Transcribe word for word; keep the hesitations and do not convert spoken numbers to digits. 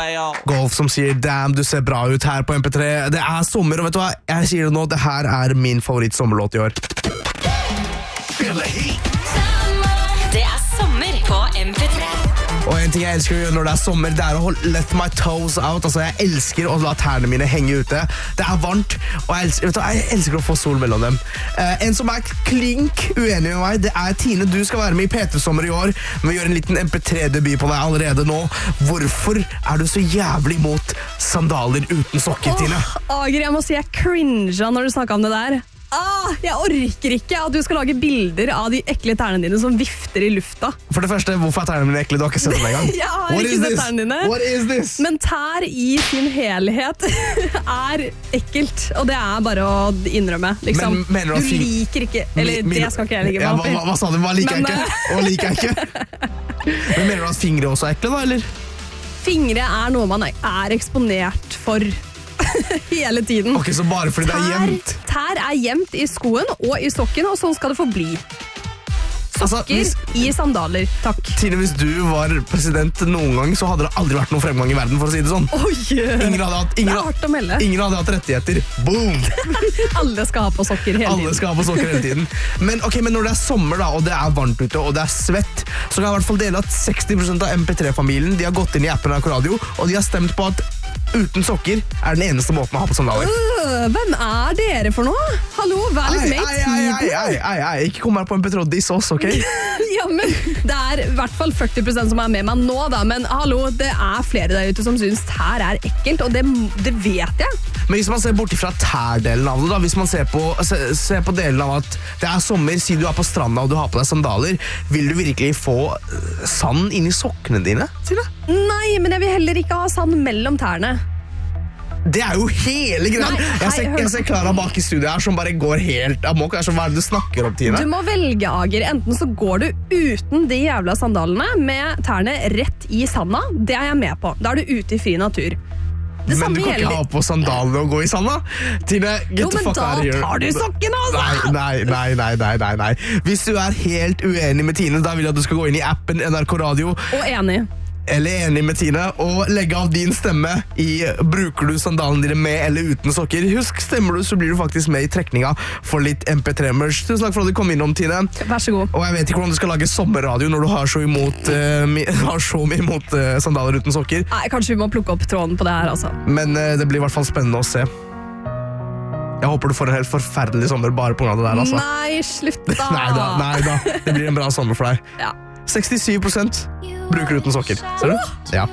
player. Golf som sier damn, du ser bra ut her på M P tre. Det er sommer, og vet du hva? Jeg sier det nå, det her er min favoritt sommerlåt i år. Det er sommer på M P tre. Og en ting jeg elsker å gjøre når det er sommer, det er å holde, let my toes out. Altså, jeg elsker å la tærne mine henge ute. Det er varmt, og jeg elsker, vet du, jeg elsker å få sol mellom dem. Uh, en som er klink uenig med meg, det er Tine. Du skal være med i P tre-sommer i år, men vi gjør en liten M P tre-debut på deg allerede nå. Hvorfor er du så jævlig mot sandaler uten sokker, Tine? Åh, Ager, jeg må si jeg cringet når du snakket om det der. Ah, jeg orker ikke at du skal lage bilder av de ekle tærne dine som vifter i lufta. For det første, hvorfor er tærne mine ekle? Du har ikke sett dem en gang. Jeg har What ikke sett tærne dine. What is this? Men tær i sin helhet er ekkelt, og det er bare å innrømme. Liksom. Men mener du at du fing- liker ikke, eller Min- det skal ikke jeg ligge Ja, meg hva, opp i. hva, hva sa du? Hva liker Men, jeg ikke? Hva liker jeg ikke? Men mener du at fingre også er ekle da, eller? Fingre er noe man er eksponert for hele tiden. Ok, så bare fordi det er Tær, jevnt. tær er gjemt i skoen og i sokken, og sånn skal det forbli. Altså, Sokker hvis, i sandaler, takk. Tine, hvis du var president noen gang, så hadde det aldri vært noen fremgang i verden, for å si det sånn. Oi, Ingen hadde hatt, det ingen, er hardt å melde. ingen hadde hatt rettigheter. Boom! Alle skal ha på sokker hele Alle tiden. skal ha på sokker hele tiden. Men, ok, men når det er sommer da, og det er varmt ute, og det er svett, så kan jeg i hvert fall dele at seksti prosent av M P tre-familien, de har gått inn i appen Nrk Radio, og de har stemt på at uten sokker er den eneste måten å ha på sandaler. Øh, hvem er dere for noe? Hallo, vær litt med i ei, tiden. ei, ei, ei, ikke kom her på M P tre og diss oss, ok? Ja, men det er i hvert fall førti prosent som er med meg nå, da. Men hallo, det er flere der ute som synes tær er ekkelt, og det, det vet jeg. Men hvis man ser bort ifra tærdelen av det da, hvis man ser på, se, ser på delen av at det er sommer, si du er på stranda og du har på deg sandaler, vil du virkelig få uh, sand inn i sokkene dine, Tine? Nei, men jeg vil heller ikke ha sand mellom tærne. Det er jo hele greia. Nei, hei, Jeg ser, hør. jeg ser Clara bak i studiet her som bare går helt amok. Det er som, hva er det du snakker om, Tine? Du må velge, Ager. Enten så går du uten de jævla sandalene med tærne rett i sanda. Det er jeg med på. Da er du ute i fri natur. Det Men samme du kan ikke gjelder. ha på sandalene og gå i sanda? Tine, get Jo, the men fuck da out of here. tar du sokkene også! Nei, nei, nei, nei, nei, nei, nei. Hvis du er helt uenig med Tine, da vil jeg at du skal gå inn i appen Nrk Radio, Og enig. eller enig med Tine, og legge av din stemme i bruker du sandalen dine med eller uten sokker. Husk, stemmer du, så blir du faktisk med i trekninga for litt M P tre-merch. Tusen takk for at du kom innom, Tine. Vær så god. Og jeg vet ikke hvordan du skal lage sommerradio når du har så, imot, uh, mi, har så mye imot uh, sandaler uten sokker. Nei, kanskje vi må plukke opp tråden på det her, altså. Men uh, det blir i hvert fall spennende å se. Jeg håper du får en helt forferdelig sommer bare på grunn av det der, altså. Nei, slutt da. Nei da, nei da. Det blir en bra sommer for deg. Ja. sekstisju prosent bruker uten sokker. Ser du? Ja.